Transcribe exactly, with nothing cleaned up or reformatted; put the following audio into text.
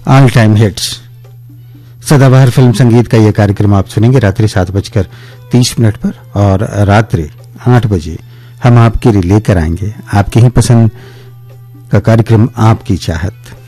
All time hits सदाबहार film संगीत का यह कार्यक्रम आप सुनेंगे रात्रि सात बजकर तीस मिनट पर, और रात्रि आठ बजे हम आपके लिए लेकर आएंगे आपकी ही पसंद का कार्यक्रम आपकी चाहत।